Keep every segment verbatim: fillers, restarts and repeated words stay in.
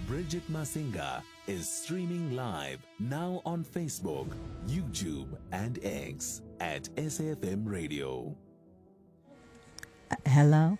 Bridget Masinga is streaming live now on Facebook, YouTube, and X at S A F M Radio. Uh, hello?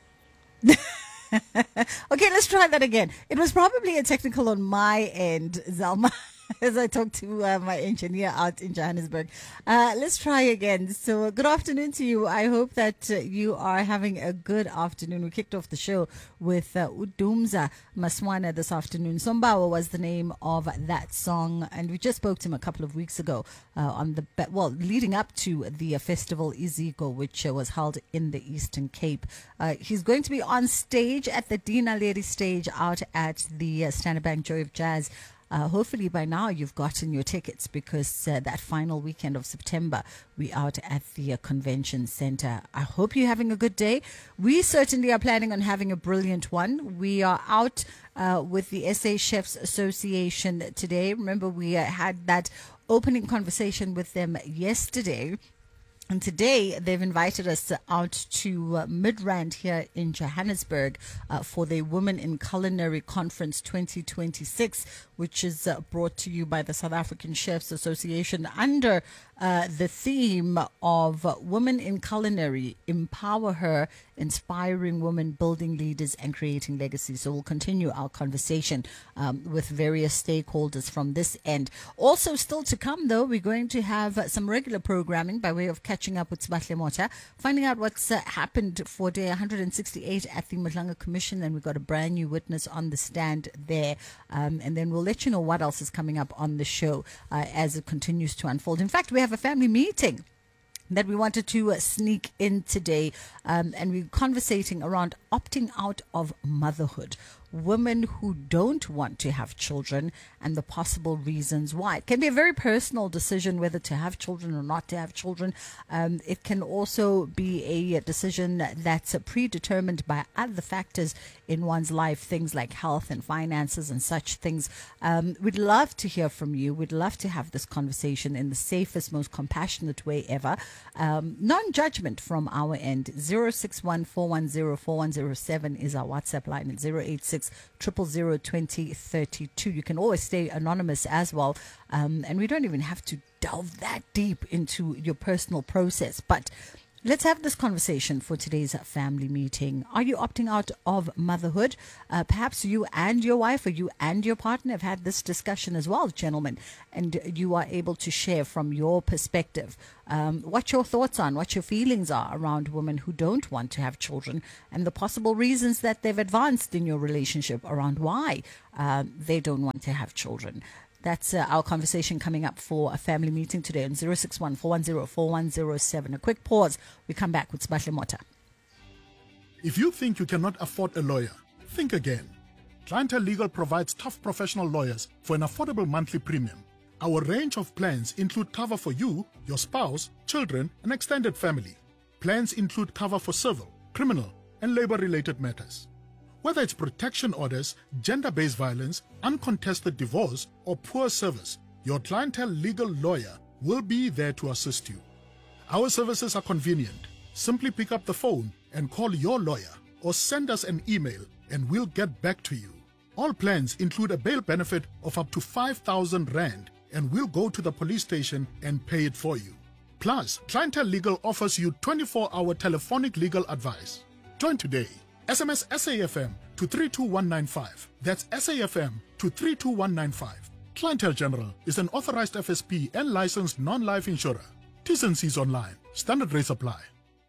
Okay, let's try that again. It was probably a technical on my end, Zalma, as I talked to uh, my engineer out in Johannesburg. Uh, let's try again. So, good afternoon to you. I hope that uh, you are having a good afternoon. We kicked off the show with uh, Udumza Maswana this afternoon. Sombawa was the name of that song, and we just spoke to him a couple of weeks ago uh, on the, well, leading up to the uh, festival Iziko, which uh, was held in the Eastern Cape. Uh, he's going to be on stage at the Dina Lady stage out at the uh, Standard Bank Joy of Jazz. Uh, hopefully by now you've gotten your tickets, because uh, that final weekend of September, we're out at the uh, convention center. I hope you're having a good day. We certainly are planning on having a brilliant one. We are out uh, with the S A Chefs Association today. Remember, we uh, had that opening conversation with them yesterday. And today, they've invited us out to uh, Midrand here in Johannesburg uh, for the Women in Culinary Conference twenty twenty-six, which is uh, brought to you by the South African Chefs Association under uh, the theme of uh, Women in Culinary, Empower Her, Inspiring Women, Building Leaders and Creating Legacies. So we'll continue our conversation um, with various stakeholders from this end. Also, still to come, though, we're going to have uh, some regular programming by way of catching up with Sibahle Mota, finding out what's uh, happened for day one hundred sixty-eight at the Madlanga Commission. And we've got a brand new witness on the stand there. Um, and then we'll let you know what else is coming up on the show uh, as it continues to unfold. In fact, we have a family meeting that we wanted to uh, sneak in today, um, and we're conversating around opting out of motherhood. Women who don't want to have children and the possible reasons why. It can be a very personal decision whether to have children or not to have children. Um, it can also be a decision that's uh, predetermined by other factors in one's life, things like health and finances and such things. Um, we'd love to hear from you. We'd love to have this conversation in the safest, most compassionate way ever. Um, non-judgment from our end. zero six one, four one zero, four one zero seven is our WhatsApp line at zero eight six, triple zero, twenty, thirty-two. You can always stay anonymous as well. Um, and we don't even have to delve that deep into your personal process. But let's have this conversation for today's family meeting. Are you opting out of motherhood? Uh, perhaps you and your wife or you and your partner have had this discussion as well, gentlemen, and you are able to share from your perspective um, what your thoughts are, what your feelings are around women who don't want to have children and the possible reasons that they've advanced in your relationship around why um, they don't want to have children. That's uh, our conversation coming up for a family meeting today on zero six one, four one zero, four one zero seven. A quick pause. We come back with Sibahle Mota. If you think you cannot afford a lawyer, think again. Clientele Legal provides tough professional lawyers for an affordable monthly premium. Our range of plans include cover for you, your spouse, children, and extended family. Plans include cover for civil, criminal, and labor-related matters. Whether it's protection orders, gender-based violence, uncontested divorce, or poor service, your Clientele Legal lawyer will be there to assist you. Our services are convenient. Simply pick up the phone and call your lawyer or send us an email and we'll get back to you. All plans include a bail benefit of up to five thousand rand and we'll go to the police station and pay it for you. Plus, Clientele Legal offers you twenty-four hour telephonic legal advice. Join today. S M S S A F M to three two one nine five. That's S A F M to three two one nine five. Clientele General is an authorized F S P and licensed non-life insurer. T's and C's online. Standard rates apply.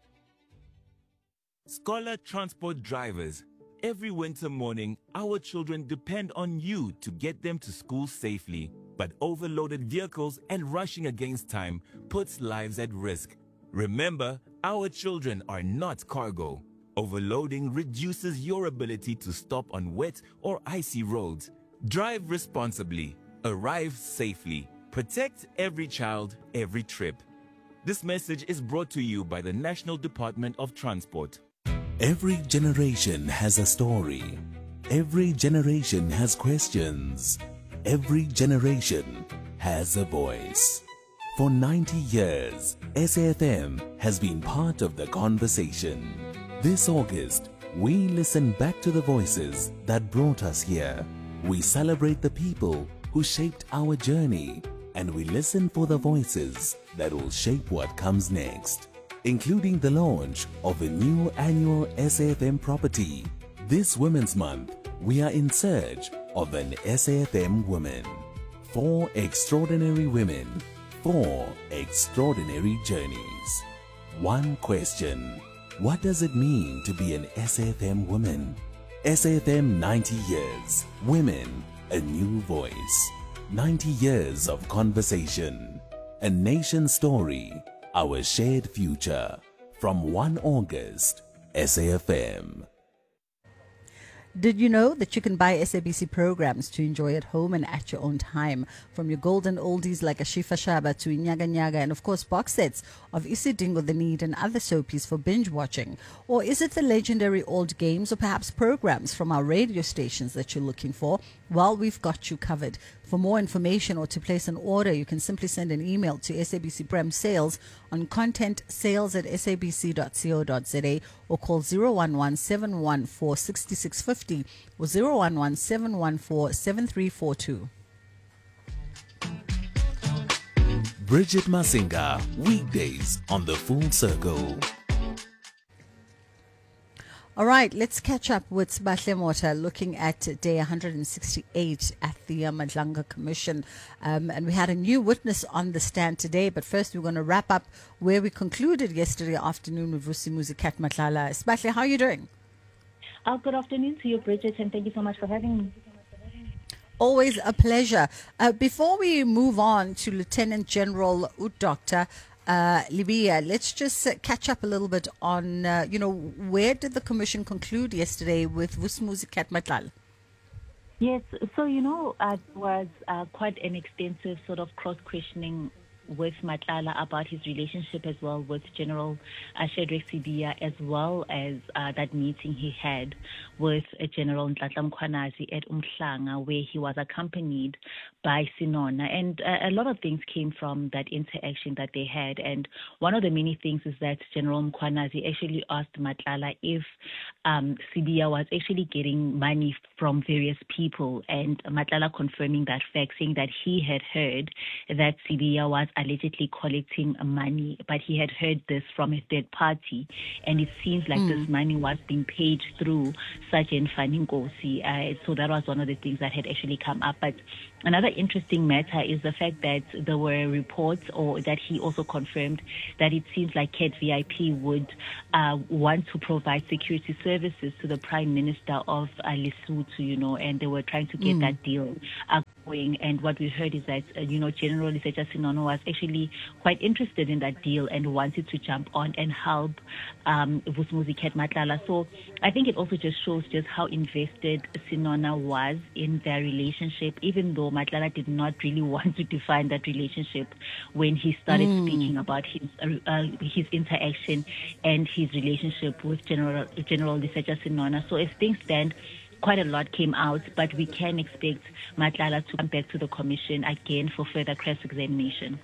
Scholar Transport drivers, every winter morning, our children depend on you to get them to school safely. But overloaded vehicles and rushing against time puts lives at risk. Remember, our children are not cargo. Overloading reduces your ability to stop on wet or icy roads. Drive responsibly. Arrive safely. Protect every child, every trip. This message is brought to you by the National Department of Transport. Every generation has a story. Every generation has questions. Every generation has a voice. For ninety years, S A F M has been part of the conversation. This August, we listen back to the voices that brought us here. We celebrate the people who shaped our journey, and we listen for the voices that will shape what comes next, including the launch of a new annual S A F M property. This Women's Month, we are in search of an S A F M woman. Four extraordinary women, four extraordinary journeys. One question: what does it mean to be an S A F M woman? S A F M ninety years. Women, a new voice. ninety years of conversation. A nation story. Our shared future. From first of August, S A F M. Did you know that you can buy S A B C programs to enjoy at home and at your own time? From your golden oldies like Ashifa Shaba to Nyaga Nyaga, and of course box sets of Isidingo the Need and other soapies for binge watching. Or is it the legendary old games or perhaps programs from our radio stations that you're looking for? Well, we've got you covered. For more information or to place an order, you can simply send an email to S A B C Prem Sales on content sales at s a b c dot co dot z a or call zero one one seven one four six six five zero or zero one one seven one four seven three four two. Bridget Masinga, weekdays on the Full Circle. All right, let's catch up with Sibahle Mota looking at day one hundred sixty-eight at the uh, Madlanga Commission. Um, and we had a new witness on the stand today, but first we're going to wrap up where we concluded yesterday afternoon with Vusimuzi Kat Matlala. Sibahle, how are you doing? Oh, good afternoon to you, Bridget, and thank you so much for having me. Always a pleasure. Uh, before we move on to Lieutenant General Doctor Uh, Libya, let's just uh, catch up a little bit on, uh, you know, where did the commission conclude yesterday with Vusimuzi Kat Matlala? Yes, so, you know, uh, it was uh, quite an extensive sort of cross-questioning with Matlala about his relationship as well with General uh, Shadrack Sibiya, as well as uh, that meeting he had with uh, General Nhlanhla Mkhwanazi at Umhlanga, where he was accompanied by Sinona. And uh, a lot of things came from that interaction that they had. And one of the many things is that General Mkhwanazi actually asked Matlala if um, Sibiya was actually getting money from various people, and Matlala confirming that fact, saying that he had heard that Sibiya was allegedly collecting money, but he had heard this from a third party, and it seems like mm. this money was being paid through Sergeant Fanny Nkosi. Uh, so that was one of the things that had actually come up. But another interesting matter is the fact that there were reports, or that he also confirmed, that it seems like Cat V I P would uh, want to provide security services to the Prime Minister of uh, Lesotho, you know, and they were trying to get mm. that deal uh, going. And what we heard is that, uh, you know, General Lesetja Sinono was actually quite interested in that deal and wanted to jump on and help um, Vusimuzi Kat Matlala. So I think it also just shows just how invested Sinona was in their relationship, even though Matlala did not really want to define that relationship when he started mm. speaking about his uh, his interaction and his relationship with General General Lesetja Sinona. So as things stand, quite a lot came out, but we can expect Matlala to come back to the commission again for further cross-examination.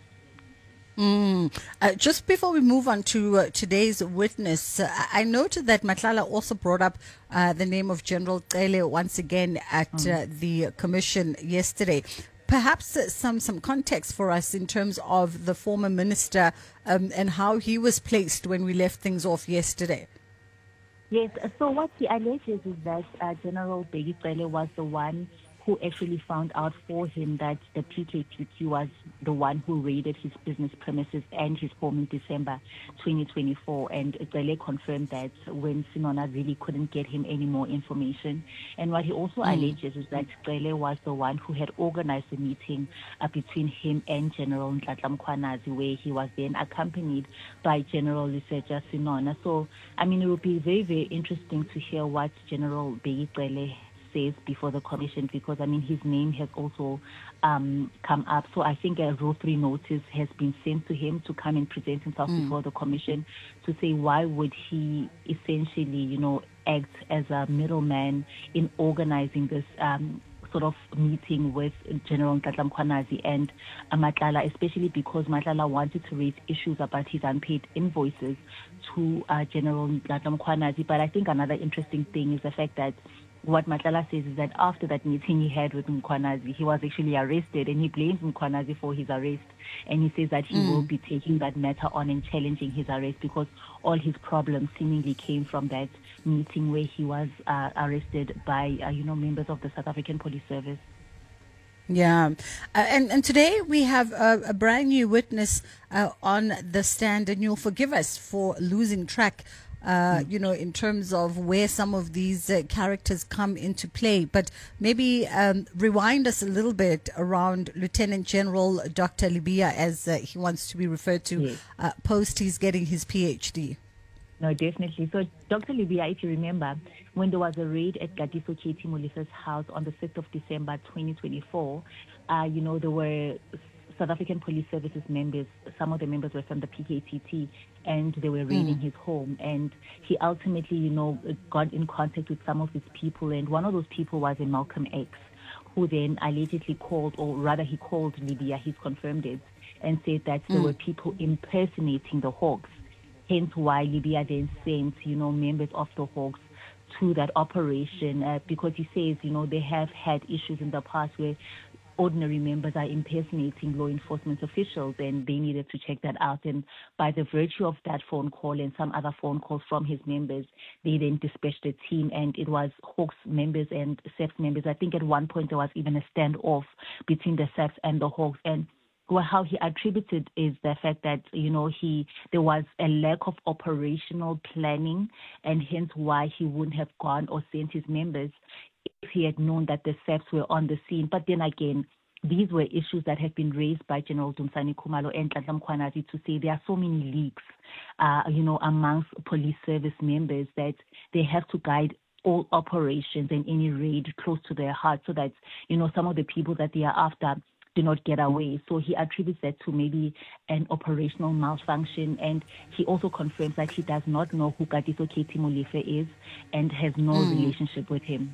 Mm. Uh, just before we move on to uh, today's witness, uh, I noted that Matlala also brought up uh, the name of General Cele once again at mm. uh, the commission yesterday. Perhaps uh, some, some context for us in terms of the former minister um, and how he was placed when we left things off yesterday. Yes, so what he alleges is that uh, General Bheki Cele was the one who actually found out for him that the P K P Q was the one who raided his business premises and his home in December twenty twenty-four. And Cele confirmed that when Sinona really couldn't get him any more information. And what he also mm. alleges is that Cele was the one who had organized the meeting uh, between him and General Nhlanhla Mkhwanazi, where he was then accompanied by General Lesetja Sinona. So, I mean, it would be very, very interesting to hear what General Bheki Cele says before the commission, because I mean his name has also um, come up. So I think a Rule three notice has been sent to him to come and present himself mm. before the commission to say why would he essentially, you know, act as a middleman in organizing this um, sort of meeting with General Nhlanhla Mkhwanazi and uh, Matlala, especially because Matlala wanted to raise issues about his unpaid invoices to uh, General Nhlanhla Mkhwanazi. But I think another interesting thing is the fact that what Matlala says is that after that meeting he had with Mkhwanazi, he was actually arrested, and he blames Mkhwanazi for his arrest. And he says that he mm. will be taking that matter on and challenging his arrest, because all his problems seemingly came from that meeting where he was uh, arrested by, uh, you know, members of the South African Police Service. Yeah. Uh, and, and today we have a, a brand new witness uh, on the stand, and you'll forgive us for losing track, uh, you know, in terms of where some of these uh, characters come into play. But maybe um, rewind us a little bit around Lieutenant General Doctor Lebeya, as uh, he wants to be referred to, yes. uh, post he's getting his PhD. No, definitely. So, Doctor Lebeya, if you remember, when there was a raid at Katiso Katie Molefer's house on the sixth of December twenty twenty-four, uh, you know, there were South African Police Services members. Some of the members were from the P K T T, and they were raiding mm. his home. And he ultimately, you know, got in contact with some of his people, and one of those people was a Malcolm X, who then allegedly called, or rather he called Lebeya, he's confirmed it, and said that mm. there were people impersonating the Hawks. Hence why Lebeya then sent, you know, members of the Hawks to that operation, uh, because he says, you know, they have had issues in the past where ordinary members are impersonating law enforcement officials, and they needed to check that out. And by the virtue of that phone call and some other phone calls from his members, they then dispatched a team, and it was Hawks members and SAPS members. I think at one point there was even a standoff between the SAPS and the Hawks. And well, how he attributed is the fact that, you know, he there was a lack of operational planning, and hence why he wouldn't have gone or sent his members if he had known that the SAPS were on the scene. But then again, these were issues that have been raised by General Dumsani Khumalo and Nhlanhla Mkhwanazi to say there are so many leaks, uh, you know, amongst police service members that they have to guide all operations and any raid close to their heart, so that, you know, some of the people that they are after do not get away. So he attributes that to maybe an operational malfunction, and he also confirms that he does not know who Katiso Katie Molefer is and has no mm. relationship with him.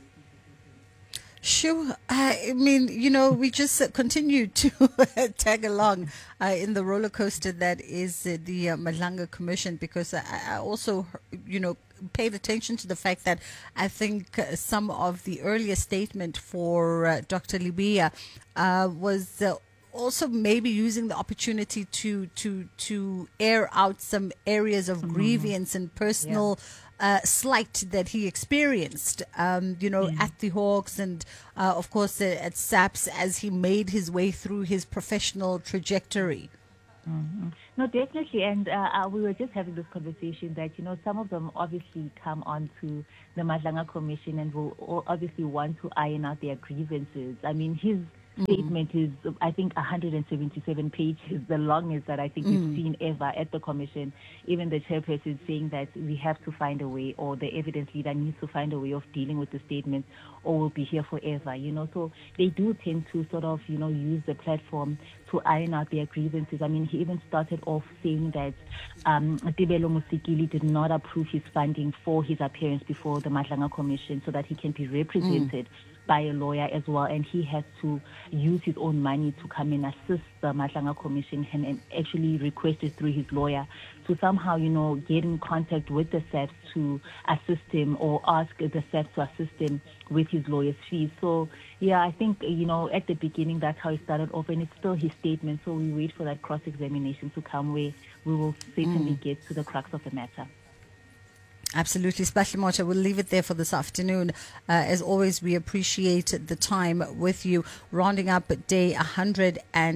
Sure. I mean, you know, we just uh, continue to tag along uh, in the roller coaster that is uh, the uh, Madlanga Commission, because I, I also, you know, paid attention to the fact that I think uh, some of the earlier statement for uh, Doctor Lebeya uh, was uh, also maybe using the opportunity to to to air out some areas of mm-hmm. grievance and personal yeah. uh, slight that he experienced, um, you know, yeah. at the Hawks and uh, of course uh, at SAPS as he made his way through his professional trajectory. Mm-hmm. No, definitely. And uh, uh, we were just having this conversation that, you know, some of them obviously come on to the Madlanga Commission and will obviously want to iron out their grievances. I mean, his mm-hmm. statement is, I think, one hundred seventy-seven pages, the longest that I think mm-hmm. we've seen ever at the Commission. Even the chairperson saying that we have to find a way, or the evidence leader needs to find a way of dealing with the statement, or we'll be here forever, you know. So they do tend to sort of, you know, use the platform to iron out their grievances. I mean, he even started off saying that um, Tebelo Mosikili did not approve his funding for his appearance before the Madlanga Commission so that he can be represented mm. by a lawyer as well, and he has to use his own money to come and assist the Madlanga Commission and, and actually requested through his lawyer to somehow, you know, get in contact with the SAPS to assist him, or ask the SAPS to assist him with his lawyer's fees. So, yeah, I think, you know, at the beginning, that's how it started off, and it's still his statement. So we wait for that cross-examination to come, where we will certainly mm. get to the crux of the matter. Absolutely. Special Mocha, we'll leave it there for this afternoon. Uh, as always, we appreciate the time with you. Rounding up day one hundred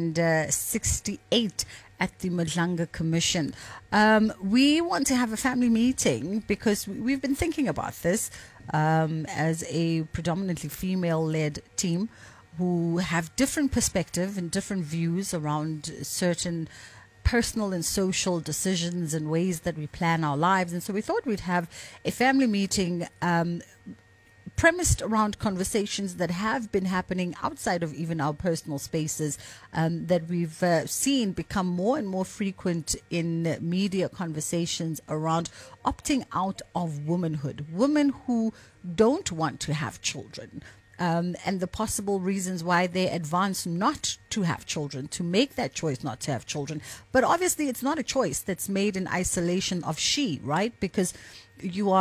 sixty-eight at the Madlanga Commission. Um, we want to have a family meeting because we've been thinking about this um, as a predominantly female-led team who have different perspective and different views around certain personal and social decisions and ways that we plan our lives. And so we thought we'd have a family meeting um, premised around conversations that have been happening outside of even our personal spaces, um, that we've uh, seen become more and more frequent in media conversations around opting out of womanhood, women who don't want to have children. Um, and the possible reasons why they advance not to have children, to make that choice not to have children. But obviously it's not a choice that's made in isolation of she, right? Because you are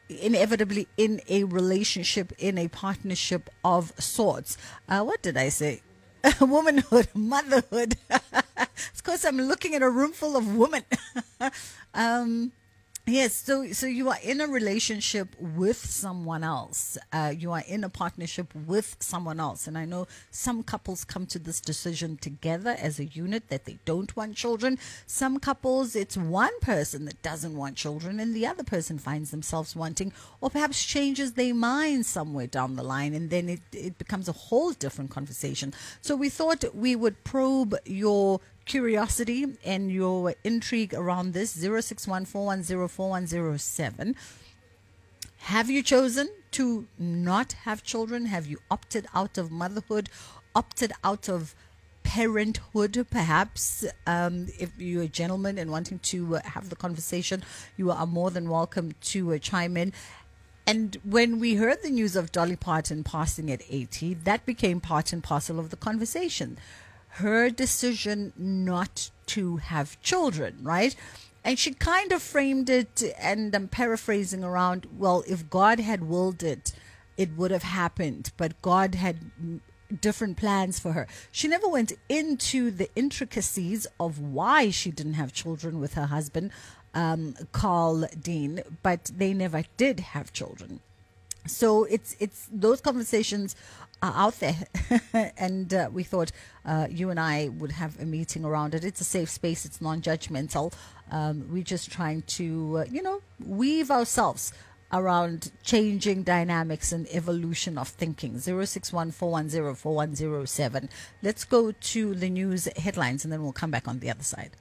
inevitably in a relationship, in a partnership of sorts. Uh, what did I say? Womanhood, motherhood. It's because I'm looking at a room full of women. um, yes, so so you are in a relationship with someone else. Uh, you are in a partnership with someone else. And I know some couples come to this decision together as a unit that they don't want children. Some couples, it's one person that doesn't want children and the other person finds themselves wanting, or perhaps changes their mind somewhere down the line, and then it, it becomes a whole different conversation. So we thought we would probe your curiosity and your intrigue around this. Zero six one four one zero four one zero seven. Have you chosen to not have children? Have you opted out of motherhood, opted out of parenthood, perhaps? Um, if you're a gentleman and wanting to uh, have the conversation, you are more than welcome to uh, chime in. And when we heard the news of Dolly Parton passing at eighty, that became part and parcel of the conversation. Her decision not to have children, right? And she kind of framed it, and I'm paraphrasing around, well, if God had willed it, it would have happened, but God had different plans for her. She never went into the intricacies of why she didn't have children with her husband, um, Carl Dean, but they never did have children. So it's it's those conversations are out there, and uh, we thought uh, you and I would have a meeting around it. It's a safe space. It's non-judgmental. Um, we're just trying to, uh, you know, weave ourselves around changing dynamics and evolution of thinking. Zero six one four one zero four one zero seven. Let's go to the news headlines, and then we'll come back on the other side.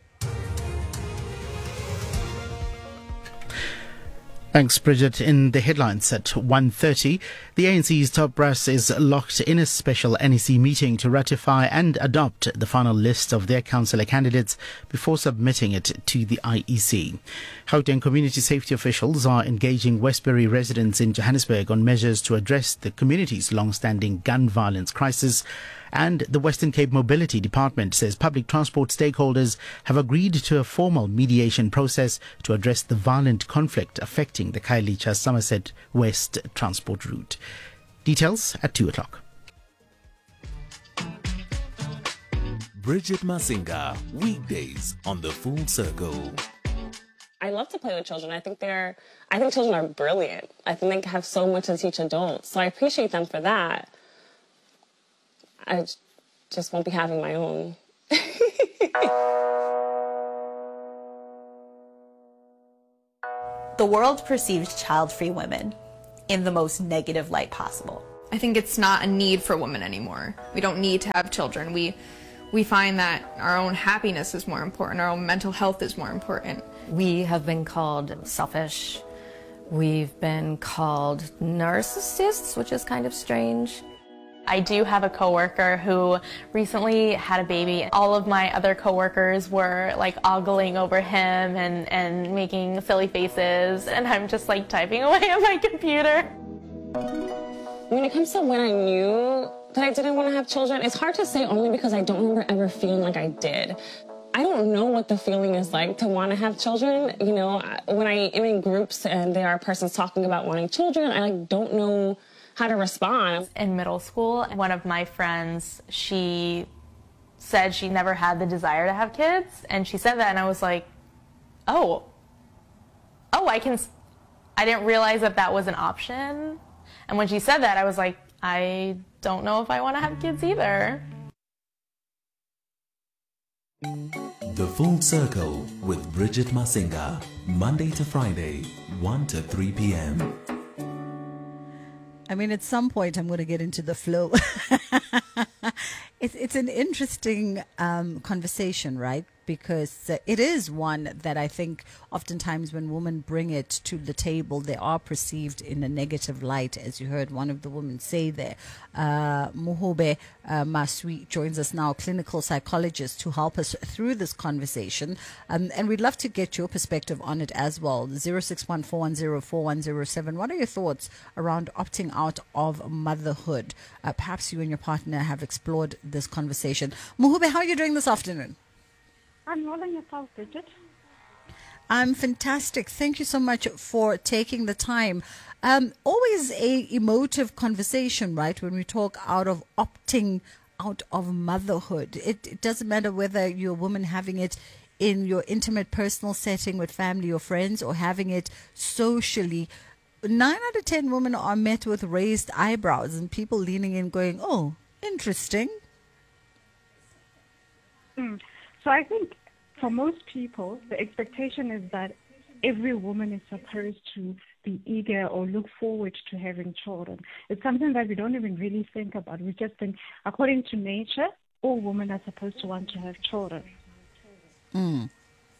Thanks, Bridget. In the headlines at one thirty, the A N C's top brass is locked in a special N E C meeting to ratify and adopt the final list of their councillor candidates before submitting it to the I E C. Gauteng community safety officials are engaging Westbury residents in Johannesburg on measures to address the community's long-standing gun violence crisis. And the Western Cape Mobility Department says public transport stakeholders have agreed to a formal mediation process to address the violent conflict affecting the Khayelitsha Somerset West transport route. Details at two o'clock. Bridget Masinga, weekdays on The Full Circle. I love to play with children. I think they're, I think children are brilliant. I think they have so much to teach adults. So I appreciate them for that. I just won't be having my own. The world perceives child-free women in the most negative light possible. I think it's not a need for women anymore. We don't need to have children. We we find that our own happiness is more important, our own mental health is more important. We have been called selfish. We've been called narcissists, which is kind of strange. I do have a coworker who recently had a baby. All of my other coworkers were like ogling over him and, and making silly faces, and I'm just like typing away on my computer. When it comes to when I knew that I didn't want to have children, it's hard to say only because I don't remember ever feeling like I did. I don't know what the feeling is like to want to have children. You know, when I am in groups and there are persons talking about wanting children, I like don't know how to respond. In middle school, one of my friends, she said she never had the desire to have kids, and she said that, and I was like, oh, oh, I can, I didn't realize that that was an option. And when she said that, I was like, I don't know if I want to have kids either. The Full Circle with Bridget Masinga, Monday to Friday, one to three p.m. I mean, at some point, I'm going to get into the flow. it's, it's an interesting um, conversation, right? Because uh, it is one that I think oftentimes when women bring it to the table, they are perceived in a negative light, as you heard one of the women say there. Uh, Muhobe uh, Maswi joins us now, clinical psychologist, to help us through this conversation. Um, and we'd love to get your perspective on it as well. zero six one four one zero four one zero seven. What are your thoughts around opting out of motherhood? Uh, perhaps you and your partner have explored this conversation. Muhobe, how are you doing this afternoon? I'm rolling yourself, Bridget. I'm fantastic. Thank you so much for taking the time. Um, always a emotive conversation, right? When we talk out of opting out of motherhood, it, it doesn't matter whether you're a woman having it in your intimate personal setting with family or friends or having it socially. Nine out of ten women are met with raised eyebrows and people leaning in going, oh, interesting. Mm. So I think for most people, the expectation is that every woman is supposed to be eager or look forward to having children. It's something that we don't even really think about. We just think, according to nature, all women are supposed to want to have children. Mm.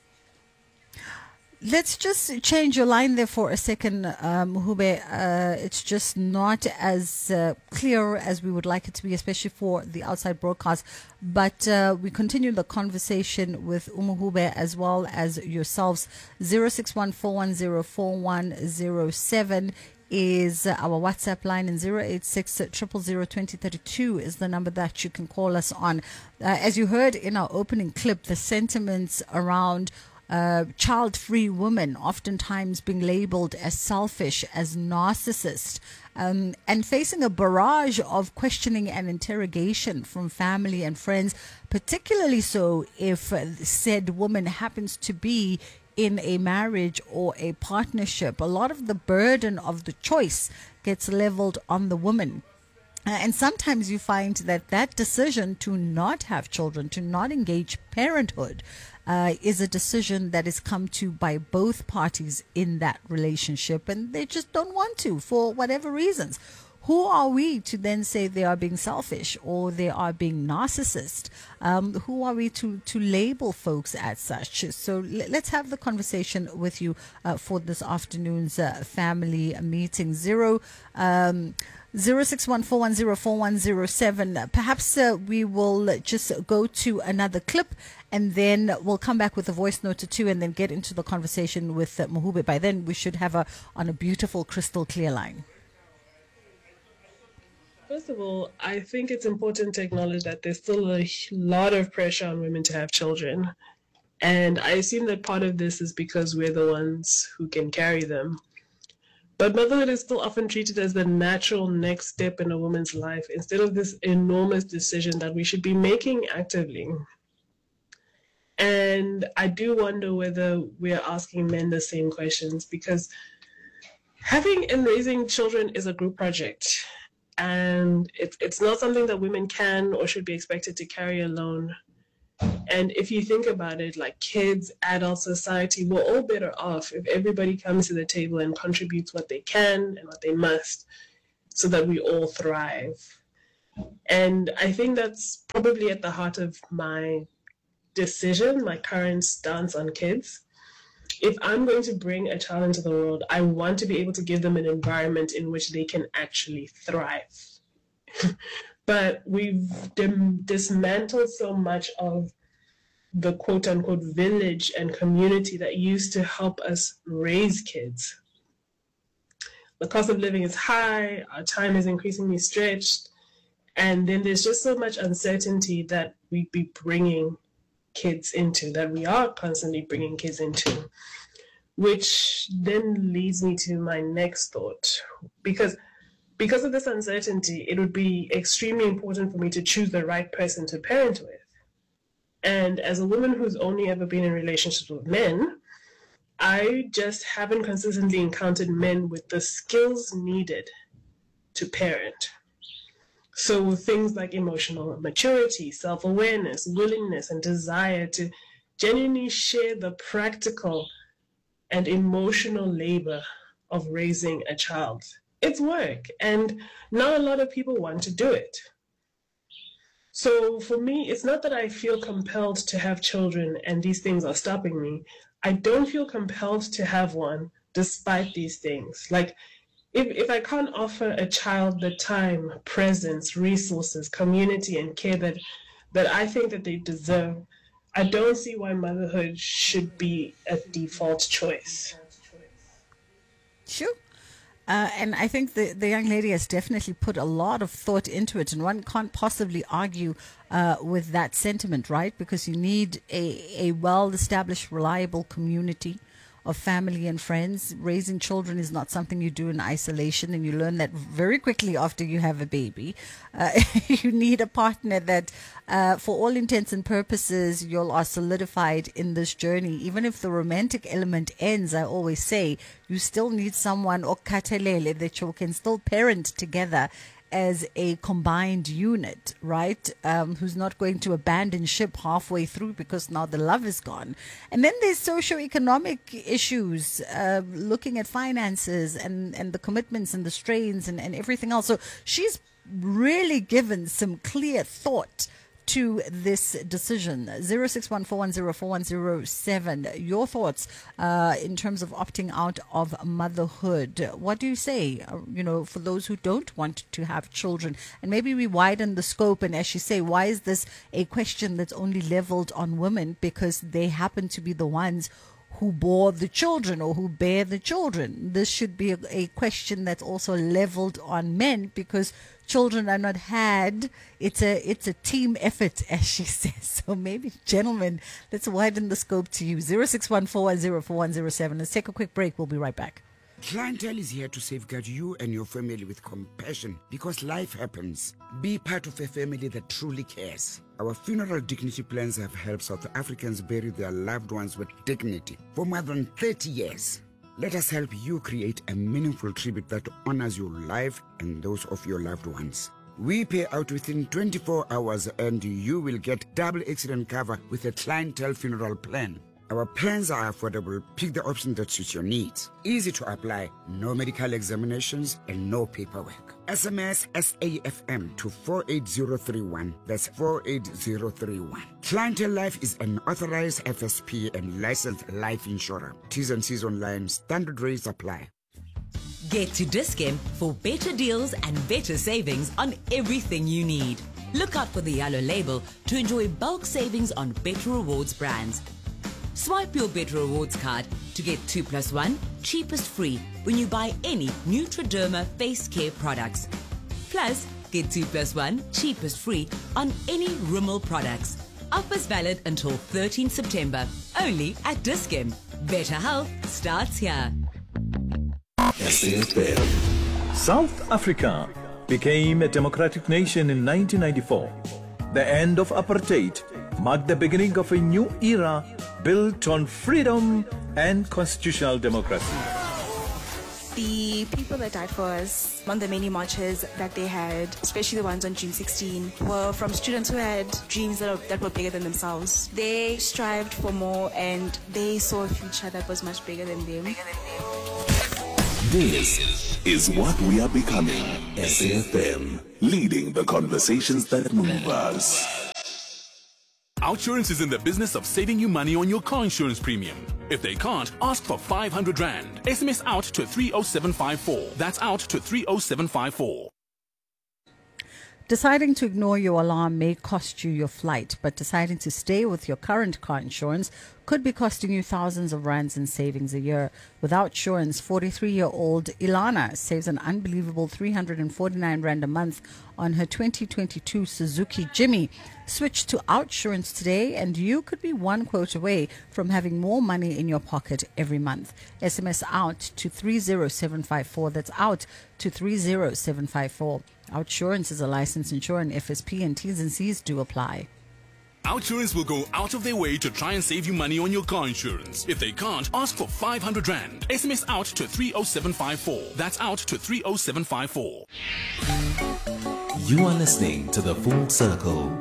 Let's just change your line there for a second, um, Muhube. Uh, it's just not as uh, clear as we would like it to be, especially for the outside broadcast. But uh, we continue the conversation with Umuhube as well as yourselves. zero six one four one zero four one zero seven is our WhatsApp line, and zero eight six zero zero zero two zero three two is the number that you can call us on. Uh, as you heard in our opening clip, the sentiments around Uh, child-free women oftentimes being labeled as selfish, as narcissist, um, and facing a barrage of questioning and interrogation from family and friends, particularly so if uh, said woman happens to be in a marriage or a partnership. A lot of the burden of the choice gets leveled on the woman. Uh, and sometimes you find that that decision to not have children, to not engage parenthood, uh, is a decision that is come to by both parties in that relationship, and they just don't want to for whatever reasons. Who are we to then say they are being selfish or they are being narcissist? Um, who are we to, to label folks as such? So l- let's have the conversation with you uh, for this afternoon's uh, family meeting. Zero. Um, zero six one four one zero four one zero seven. Perhaps uh, we will just go to another clip and then we'll come back with a voice note or two and then get into the conversation with uh, Muhube. By then we should have her on a beautiful crystal clear line. First of all, I think it's important to acknowledge that there's still a lot of pressure on women to have children. And I assume that part of this is because we're the ones who can carry them. But motherhood is still often treated as the natural next step in a woman's life instead of this enormous decision that we should be making actively. And I do wonder whether we're asking men the same questions, because having and raising children is a group project. And it, it's not something that women can or should be expected to carry alone. And if you think about it, like kids, adult society, we're all better off if everybody comes to the table and contributes what they can and what they must so that we all thrive. And I think that's probably at the heart of my decision, my current stance on kids. If I'm going to bring a child into the world, I want to be able to give them an environment in which they can actually thrive. But we've dim- dismantled so much of the quote-unquote village and community that used to help us raise kids. The cost of living is high, our time is increasingly stretched, and then there's just so much uncertainty that we'd be bringing kids into, that we are constantly bringing kids into, which then leads me to my next thought. Because because of this uncertainty, it would be extremely important for me to choose the right person to parent with. And as a woman who's only ever been in relationships with men, I just haven't consistently encountered men with the skills needed to parent. So things like emotional maturity, self-awareness, willingness, and desire to genuinely share the practical and emotional labor of raising a child. It's work, and not a lot of people want to do it. So for me, it's not that I feel compelled to have children and these things are stopping me. I don't feel compelled to have one despite these things. Like, If, if I can't offer a child the time, presence, resources, community, and care that, that I think that they deserve, I don't see why motherhood should be a default choice. Sure. Uh, and I think the, the young lady has definitely put a lot of thought into it, and one can't possibly argue uh, with that sentiment, right? Because you need a, a well-established, reliable community. of family and friends. Raising children is not something you do in isolation, and you learn that very quickly after you have a baby. Uh, you need a partner that, uh, for all intents and purposes, you all are solidified in this journey. Even if the romantic element ends, I always say, you still need someone, okatelele, that you can still parent together as a combined unit, right? Um, who's not going to abandon ship halfway through because now the love is gone. And then there's socioeconomic issues, uh, looking at finances and, and the commitments and the strains and, and everything else. So she's really given some clear thought to this decision. zero six one four one zero four one zero seven. Your thoughts uh, in terms of opting out of motherhood. What do you say, uh, you know, for those who don't want to have children? And maybe we widen the scope, and as you say, why is this a question that's only leveled on women? Because they happen to be the ones who bore the children or who bear the children. This should be a, a question that's also leveled on men, because children are not had. It's a it's a team effort, as she says. So maybe, gentlemen, let's widen the scope to you. zero six one four one zero four one zero seven. Let's take a quick break. We'll be right back. Clientele is here to safeguard you and your family with compassion, because life happens. Be part of a family that truly cares. Our funeral dignity plans have helped South Africans bury their loved ones with dignity for more than thirty years. Let us help you create a meaningful tribute that honors your life and those of your loved ones. We pay out within twenty-four hours, and you will get double accident cover with a clientele funeral plan. Our plans are affordable. Pick the option that suits your needs. Easy to apply, no medical examinations and no paperwork. S M S S A F M to four eight zero three one. That's four eight zero three one. Clientele Life is an authorized F S P and licensed life insurer. T's and C's online. Standard rates apply. Get to Dis-Chem for better deals and better savings on everything you need. Look out for the yellow label to enjoy bulk savings on Better Rewards brands. Swipe your Better Rewards card to get two plus one cheapest free when you buy any Nutriderma face care products. Plus, get two plus one cheapest free on any Rimmel products. Offers valid until thirteenth September. Only at Dis-Chem. Better health starts here. South Africa became a democratic nation in nineteen ninety-four. The end of apartheid marked the beginning of a new era built on freedom and constitutional democracy. The people that died for us on the many marches that they had, especially the ones on June sixteenth, were from students who had dreams that, are, that were bigger than themselves. They strived for more, and they saw a future that was much bigger than them. This is what we are becoming. S A F M, leading the conversations that move us. Outsurance is in the business of saving you money on your car insurance premium. If they can't, ask for five hundred rand. S M S out to three oh seven five four. That's out to three oh seven five four. Deciding to ignore your alarm may cost you your flight, but deciding to stay with your current car insurance could be costing you thousands of rands in savings a year. With Outsurance, forty-three-year-old Ilana saves an unbelievable three hundred forty-nine rand a month on her twenty twenty-two Suzuki Jimmy. Switch to Outsurance today, and you could be one quote away from having more money in your pocket every month. S M S out to three oh seven five four. That's out to three oh seven five four. Outsurance is a licensed insurer, and F S P and T's and C's do apply. Outsurance will go out of their way to try and save you money on your car insurance. If they can't, ask for five hundred rand. S M S out to three oh seven five four. That's out to three oh seven five four. You are listening to The Full Circle.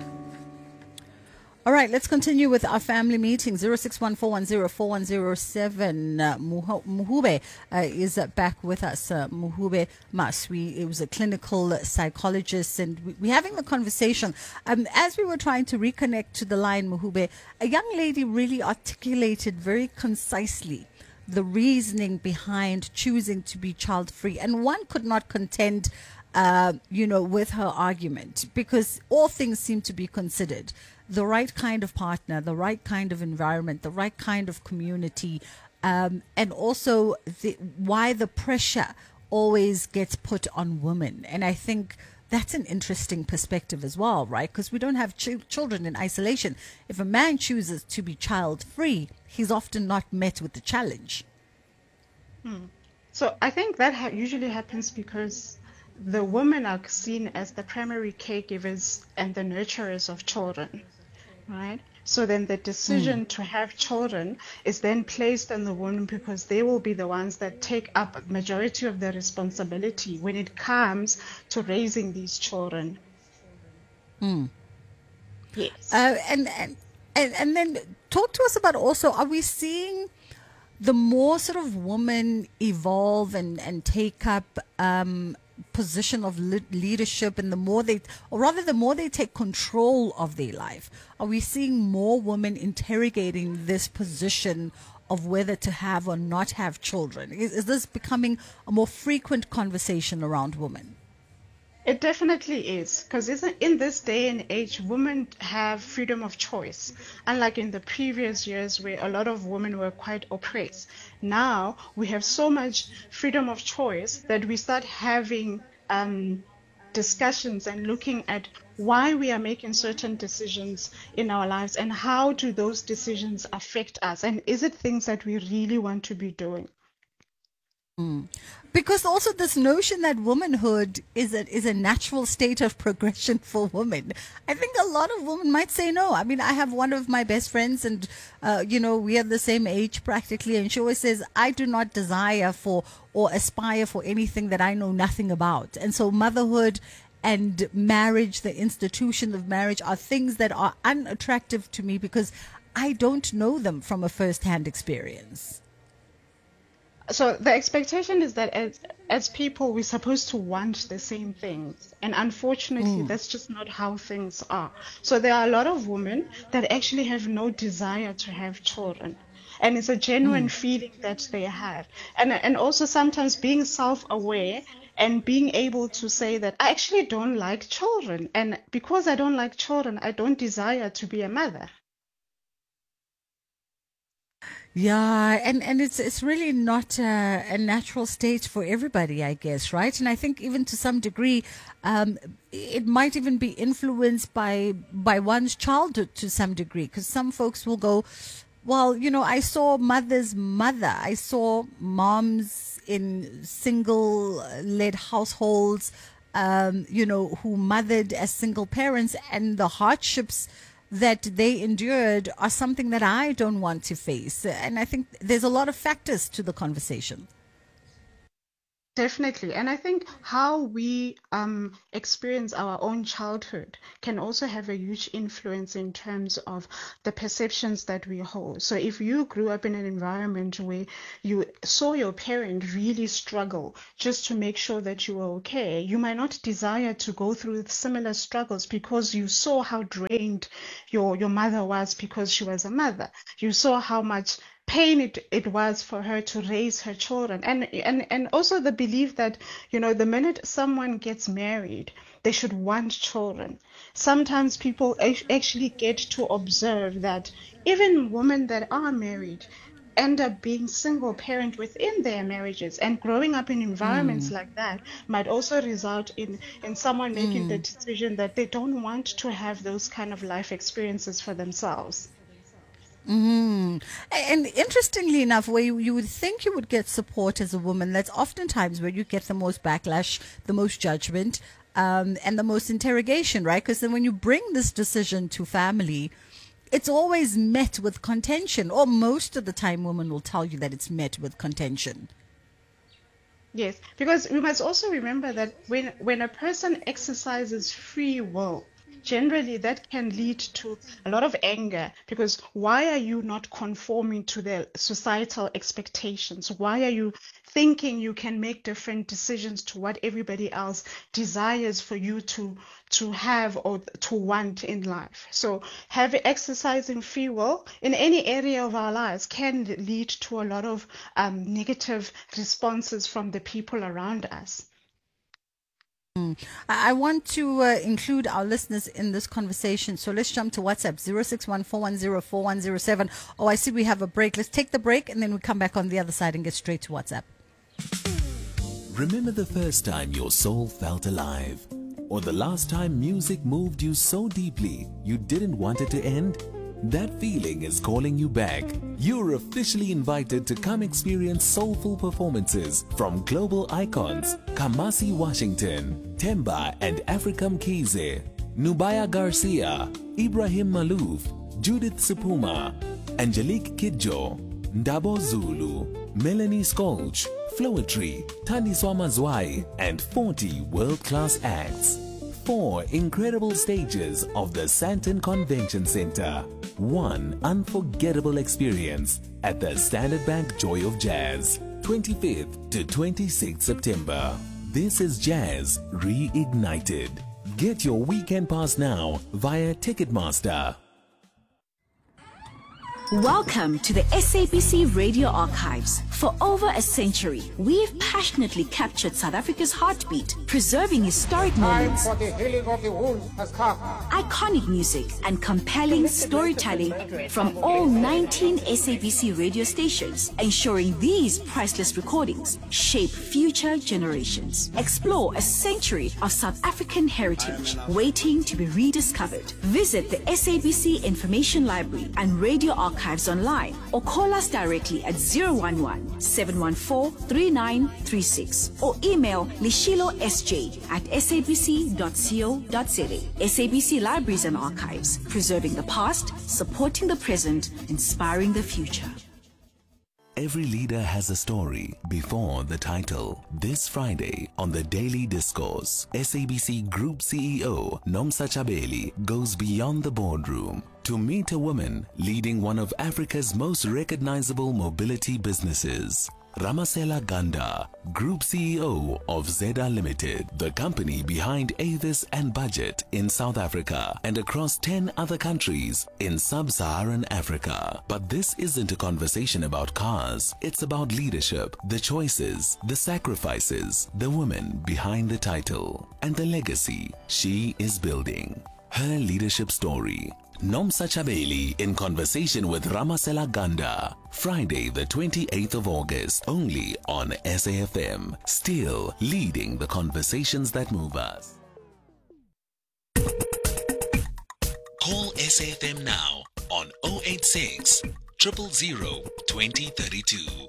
All right, let's continue with our family meeting. zero six one four one zero four one zero seven. Uh, Muhube uh, is uh, back with us. Uh, Muhube Maswi, he was a clinical psychologist, and we, we're having the conversation. Um, as we were trying to reconnect to the line, Muhube, a young lady really articulated very concisely the reasoning behind choosing to be child-free. And one could not contend, uh, you know, with her argument, because all things seem to be considered. The right kind of partner, the right kind of environment, the right kind of community, um, and also the, why the pressure always gets put on women. And I think that's an interesting perspective as well, right? Because we don't have ch- children in isolation. If a man chooses to be child-free, he's often not met with the challenge. Hmm. So I think that ha- usually happens because the women are seen as the primary caregivers and the nurturers of children, right? So then the decision mm. to have children is then placed on the woman because they will be the ones that take up a majority of the responsibility when it comes to raising these children. Mm. Yes. Uh, and, and, and, and then talk to us about also, are we seeing the more sort of women evolve and, and take up um, position of le- leadership, and the more they, or rather the more they take control of their life, are we seeing more women interrogating this position of whether to have or not have children? Is, is this becoming a more frequent conversation around women? It definitely is, because in this day and age, women have freedom of choice, unlike in the previous years where a lot of women were quite oppressed. Now we have so much freedom of choice that we start having um, discussions and looking at why we are making certain decisions in our lives and how do those decisions affect us, and is it things that we really want to be doing? Mm. Because also this notion that womanhood is a, is a natural state of progression for women. I think a lot of women might say no. I mean, I have one of my best friends and, uh, you know, we are the same age practically. And she always says, I do not desire for or aspire for anything that I know nothing about. And so motherhood and marriage, the institution of marriage, are things that are unattractive to me because I don't know them from a first-hand experience. So the expectation is that as as people, we're supposed to want the same things. And unfortunately, mm. that's just not how things are. So there are a lot of women that actually have no desire to have children. And it's a genuine mm. feeling that they have. And, and also sometimes being self-aware and being able to say that I actually don't like children. And because I don't like children, I don't desire to be a mother. Yeah, and, and it's it's really not a, a natural state for everybody, I guess, right? And I think even to some degree, um, it might even be influenced by by one's childhood to some degree, because some folks will go, well, you know, I saw mother's mother, I saw moms in single-led households, um, you know, who mothered as single parents, and the hardships that they endured are something that I don't want to face. And I think there's a lot of factors to the conversation. Definitely. And I think how we um, experience our own childhood can also have a huge influence in terms of the perceptions that we hold. So if you grew up in an environment where you saw your parent really struggle just to make sure that you were okay, you might not desire to go through similar struggles because you saw how drained your, your mother was because she was a mother. You saw how much pain it, it was for her to raise her children, and and and also the belief that, you know, the minute someone gets married, they should want children. Sometimes people actually get to observe that even women that are married end up being single parent within their marriages, and growing up in environments mm. like that might also result in in someone making mm. the decision that they don't want to have those kind of life experiences for themselves. Mm-hmm. And interestingly enough, where you, you would think you would get support as a woman, that's oftentimes where you get the most backlash, the most judgment, um, and the most interrogation, right? Because then when you bring this decision to family, it's always met with contention, or most of the time women will tell you that it's met with contention. Yes, because we must also remember that when when a person exercises free will, generally that can lead to a lot of anger, because why are you not conforming to the societal expectations? Why are you thinking you can make different decisions to what everybody else desires for you to to have or to want in life? So having exercising free will in any area of our lives can lead to a lot of um, negative responses from the people around us. Mm. I want to uh, include our listeners in this conversation. So let's jump to WhatsApp, zero six one four one zero four one zero seven. Oh, I see we have a break. Let's take the break and then we come back on the other side and get straight to WhatsApp. Remember the first time your soul felt alive? or the last time music moved you so deeply you didn't want it to end? That feeling is calling you back. You're officially invited to come experience soulful performances from global icons Kamasi Washington, Temba and Africam Kize, Nubaya Garcia, Ibrahim Malouf, Judith Supuma, Angelique Kidjo, Ndabo Zulu, Melanie Skolch, Floetry, Taniswa Mazwai, and forty world-class acts. Four incredible stages of the Sandton Convention Center. One unforgettable experience at the Standard Bank Joy of Jazz, twenty-fifth to twenty-sixth September. This is Jazz Reignited. Get your weekend pass now via Ticketmaster. Welcome to the S A B C Radio Archives. For over a century, we've passionately captured South Africa's heartbeat, preserving historic moments, for the healing of the wounds has come. iconic music, and compelling storytelling from all nineteen S A B C radio stations, ensuring these priceless recordings shape future generations. Explore a century of South African heritage waiting to be rediscovered. Visit the S A B C Information Library and Radio Archives online, or call us directly at zero one one, seven one four, three nine three six, or email lishilo s j at s a b c dot co dot za. S A B C Libraries and Archives, preserving the past, supporting the present, inspiring the future. Every leader has a story before the title. This Friday on the Daily Discourse, S A B C Group C E O Nomsa Chabeli goes beyond the boardroom to meet a woman leading one of Africa's most recognizable mobility businesses. Ramasela Ganda, Group C E O of Zeda Limited, the company behind Avis and Budget in South Africa and across ten other countries in sub-Saharan Africa. But this isn't a conversation about cars. It's about leadership, the choices, the sacrifices, the woman behind the title, and the legacy she is building. Her leadership story. Nomsa Chabeli in conversation with Ramasela Ganda. Friday the twenty-eighth of August, only on S A F M. Still leading the conversations that move us. Call S A F M now on zero eight six, zero zero zero, two zero three two.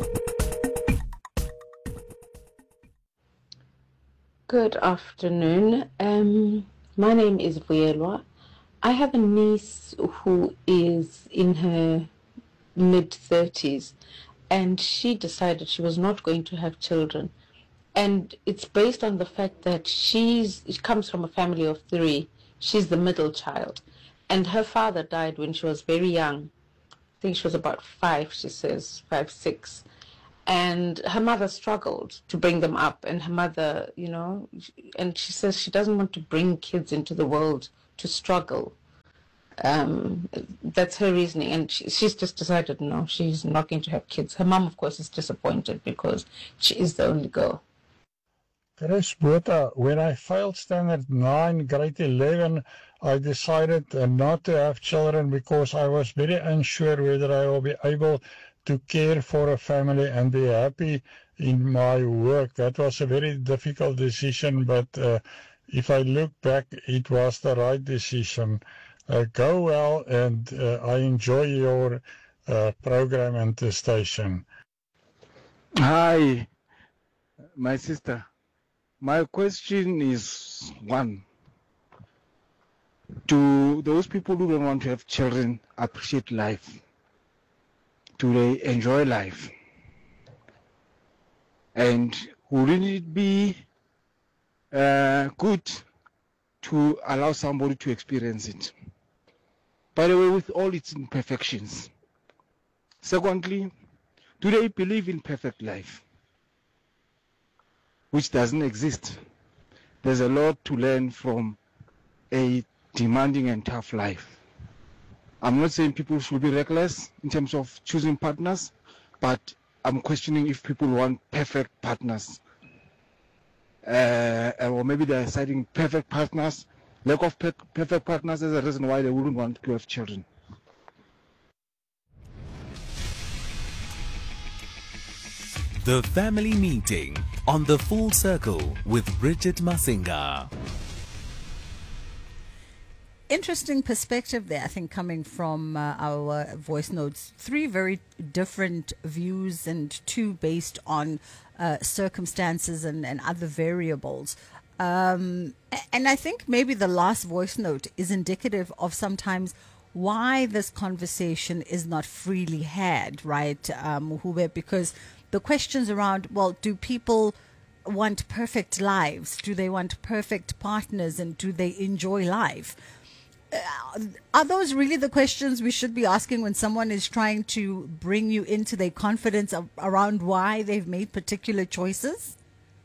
Good afternoon. Um, my name is Vuyelwa. I have a niece who is in her mid thirties, and she decided she was not going to have children. And it's based on the fact that she's she comes from a family of three. She's the middle child, and her father died when she was very young. I think she was about five, she says, five, six. And her mother struggled to bring them up, and her mother, you know, and she says she doesn't want to bring kids into the world to struggle. Um, that's her reasoning, and she, she's just decided no, she's not going to have kids. Her mom, of course, is disappointed because she is the only girl. Chris Botha, when I failed standard nine, grade eleven, I decided uh, not to have children because I was very unsure whether I will be able to care for a family and be happy in my work. That was a very difficult decision, but uh, if I look back, it was the right decision. Uh, go well, and uh, I enjoy your uh, program and the station. Hi, my sister. My question is one. Do those people who don't want to have children appreciate life? Do they enjoy life? And wouldn't it be uh, good to allow somebody to experience it? By the way, with all its imperfections. Secondly, do they believe in perfect life? Which doesn't exist. There's a lot to learn from a demanding and tough life. I'm not saying people should be reckless in terms of choosing partners, but I'm questioning if people want perfect partners. Uh, or maybe they're citing perfect partners. Lack of pe- perfect partners is a reason why they wouldn't want to have children. The Family Meeting on the Full Circle with Bridget Masinga. Interesting perspective there, I think, coming from uh, our voice notes. Three very different views and two based on uh, circumstances and, and other variables. Um, and I think maybe the last voice note is indicative of sometimes why this conversation is not freely had, right, um, Muhube? Because the questions around, well, do people want perfect lives? Do they want perfect partners? And do they enjoy life? Uh, are those really the questions we should be asking when someone is trying to bring you into their confidence of, around why they've made particular choices?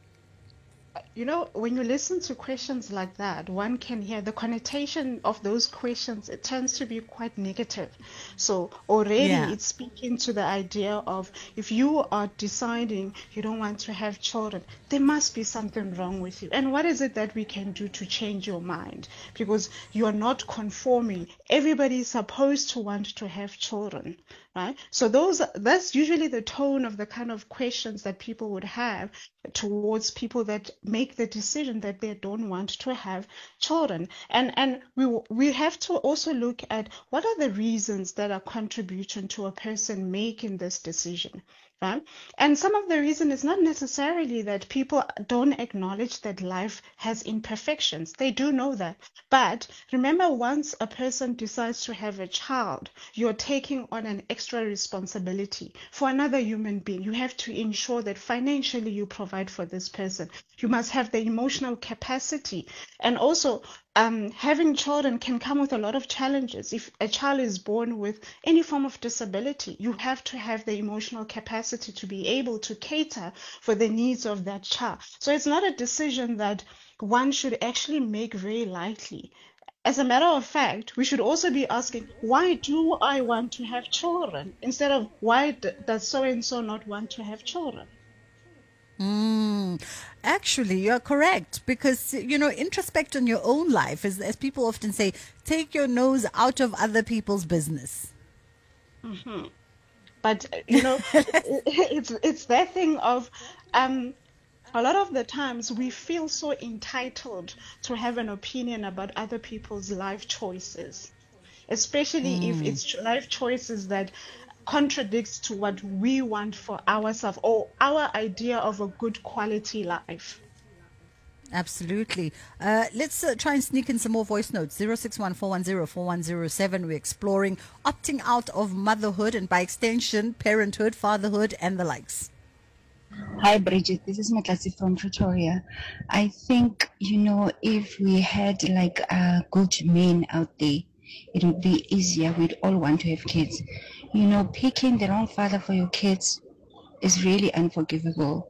You know, when you listen to questions like that, one can hear the connotation of those questions. It tends to be quite negative. So already Yeah. it's speaking to the idea of if you are deciding you don't want to have children, there must be something wrong with you. And what is it that we can do to change your mind? Because you are not conforming. Everybody is supposed to want to have children, right? So those that's usually the tone of the kind of questions that people would have towards people that make the decision that they don't want to have children. And and we we have to also look at what are the reasons that are contributing to a person making this decision. Right? And some of the reason is not necessarily that people don't acknowledge that life has imperfections. They do know that. But remember, once a person decides to have a child, you're taking on an extra responsibility for another human being. You have to ensure that financially you provide for this person. You must have the emotional capacity. And also, Um, having children can come with a lot of challenges. If a child is born with any form of disability, you have to have the emotional capacity to be able to cater for the needs of that child. So it's not a decision that one should actually make very lightly. As a matter of fact, we should also be asking, why do I want to have children? Instead of why d- does so-and-so not want to have children? Mm, actually, you're correct because, you know, introspect on your own life, as, as people often say, take your nose out of other people's business. Mm-hmm. But, you know, it's it's that thing of um, a lot of the times we feel so entitled to have an opinion about other people's life choices, especially Mm. if it's life choices that contradicts to what we want for ourselves or our idea of a good quality life. Absolutely. Uh, let's uh, try and sneak in some more voice notes. zero six one four one zero four one zero seven. We're exploring opting out of motherhood and by extension, parenthood, fatherhood, and the likes. Hi, Bridget. This is Matlasi from Pretoria. I think, you know, if we had like uh, good men out there, it would be easier. We'd all want to have kids. You know, picking the wrong father for your kids is really unforgivable.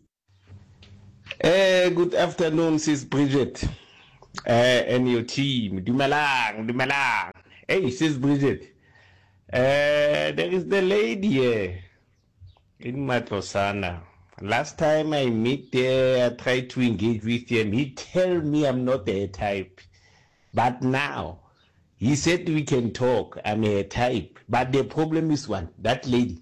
Eh, good afternoon, Sis Bridget, uh, and your team. Dumelang, Dumelang. Hey, Sis Bridget. Uh, there is the lady here in Matlosana. Last time I meet her, I tried to engage with him. He tell me I'm not her type. But now, he said we can talk. I'm her type. But the problem is one, that lady.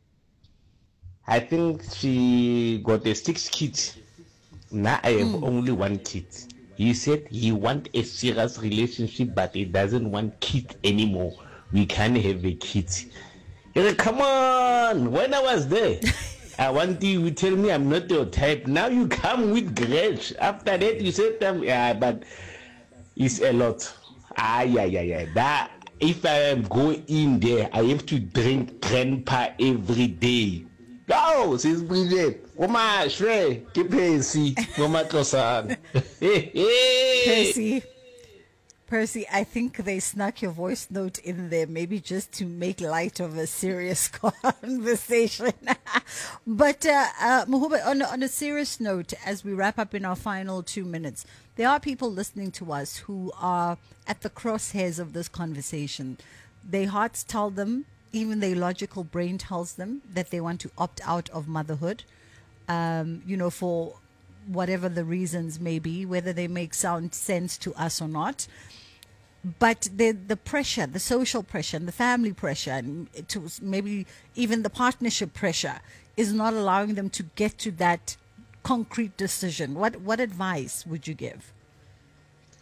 I think she got a six kids. Now I have only one kid. He said he want a serious relationship, but he doesn't want kids anymore. We can't have a kid. He said, come on. When I was there, I want you to tell me I'm not your type. Now you come with grudge. After that, you said, um, yeah, but it's a lot. Ah, yeah, yeah, yeah. That, if I am going in there, I have to drink grandpa every day. Go, Sis Bridget. Oma, shre, kipesi, Oma Tosan. Percy, Percy, I think they snuck your voice note in there, maybe just to make light of a serious conversation. But, uh, uh, Muhube, on, on a serious note, as we wrap up in our final two minutes, there are people listening to us who are at the crosshairs of this conversation. Their hearts tell them, even their logical brain tells them that they want to opt out of motherhood, um, you know, for whatever the reasons may be, whether they make sound sense to us or not. But the the pressure, the social pressure and the family pressure, and to maybe even the partnership pressure, is not allowing them to get to that concrete decision. What what advice would you give?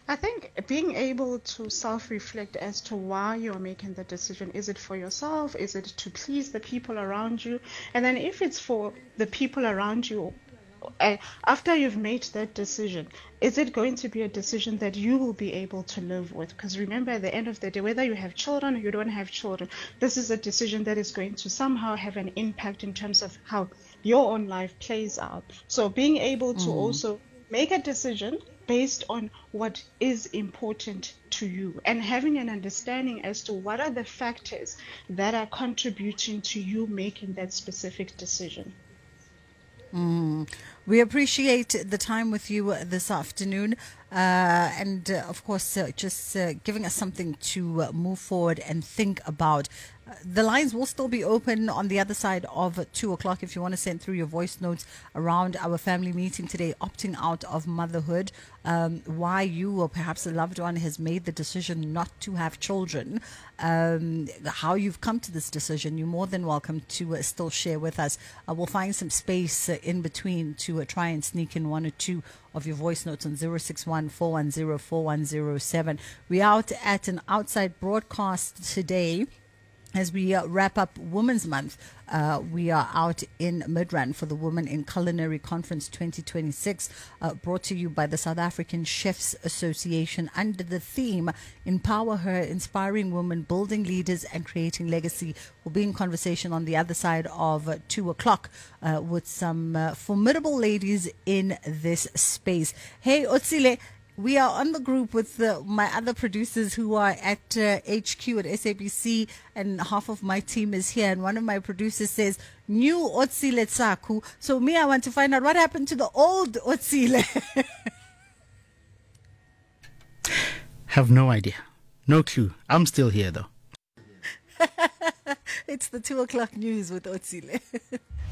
I think being able to self-reflect as to why you're making the decision. Is it for yourself? Is it to please the people around you? And then if it's for the people around you, uh, after you've made that decision, is it going to be a decision that you will be able to live with? Because remember, at the end of the day, whether you have children or you don't have children, this is a decision that is going to somehow have an impact in terms of how your own life plays out. So being able to Mm. also make a decision based on what is important to you and having an understanding as to what are the factors that are contributing to you making that specific decision. Mm. We appreciate the time with you uh, this afternoon, uh, and uh, of course, uh, just uh, giving us something to uh, move forward and think about. Uh, the lines will still be open on the other side of uh, two o'clock if you want to send through your voice notes around our family meeting today, opting out of motherhood, um, why you or perhaps a loved one has made the decision not to have children, um, how you've come to this decision. You're more than welcome to uh, still share with us. Uh, we'll find some space uh, in between to uh, try and sneak in one or two of your voice notes on zero six one, four one zero, four one zero seven. We're out at an outside broadcast today. As we uh, wrap up Women's Month, uh, we are out in Midrand for the Women in Culinary Conference twenty twenty-six, uh, brought to you by the South African Chefs Association under the theme Empower Her, Inspiring Women, Building Leaders and Creating Legacy. We'll be in conversation on the other side of uh, two o'clock uh, with some uh, formidable ladies in this space. Hey, Otsile. We are on the group with uh, my other producers who are at uh, H Q at S A B C, and half of my team is here. And one of my producers says, new Otsile Tsaku. So me, I want to find out what happened to the old Otsile. Have no idea. No clue. I'm still here though. It's the two o'clock news with Otsile.